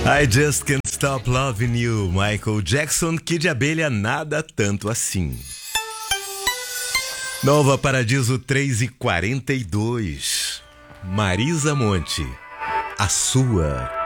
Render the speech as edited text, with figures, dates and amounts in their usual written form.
I Just Can't Stop Loving You, Michael Jackson, Kid Abelha, nada tanto assim. Nova Paradiso 3:42. Marisa Monte, a sua.